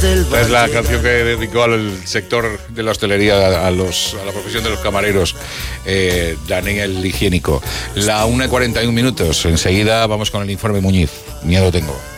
Es la canción que dedicó al sector de la hostelería, a la profesión de los camareros, Daniel Higiénico. La 1:41. Enseguida vamos con el informe Muñiz. Miedo tengo.